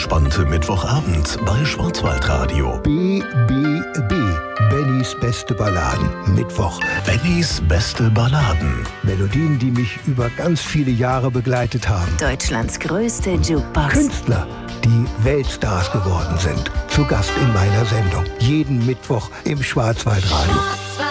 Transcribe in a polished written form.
entspannte Mittwochabend bei Schwarzwaldradio. BBB. Bennys beste Balladen. Mittwoch. Bennys beste Balladen. Melodien, die mich über ganz viele Jahre begleitet haben. Deutschlands größte Jukebox. Künstler, die Weltstars geworden sind. Zu Gast in meiner Sendung. Jeden Mittwoch im Schwarzwaldradio.